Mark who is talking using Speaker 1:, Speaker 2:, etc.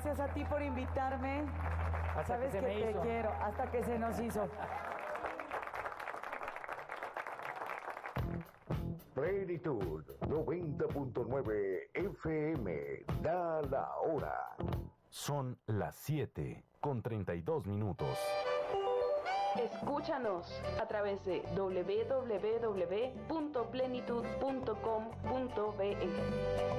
Speaker 1: gracias a ti por invitarme. Sabes que te quiero, hasta que se nos hizo.
Speaker 2: Plenitud 90.9 FM da la hora.
Speaker 3: Son las 7:32.
Speaker 4: Escúchanos a través de www.plenitud.com.be.